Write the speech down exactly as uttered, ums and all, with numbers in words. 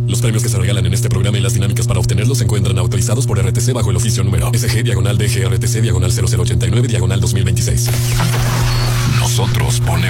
Los premios que se regalan en este programa y las dinámicas para obtenerlos se encuentran autorizados por R T C bajo el oficio número S G diagonal D G R T C diagonal cero cero ochenta y nueve diagonal dos mil veintiséis. Nosotros ponemos